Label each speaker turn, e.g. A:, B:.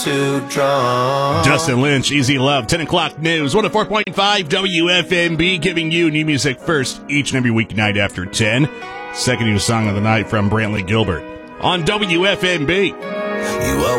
A: too drunk.
B: Justin Lynch, Easy Love, 10 o'clock news, 104.5 WFMB, giving you new music first each and every weeknight after 10. Second new song of the night from Brantley Gilbert on WFMB.
A: You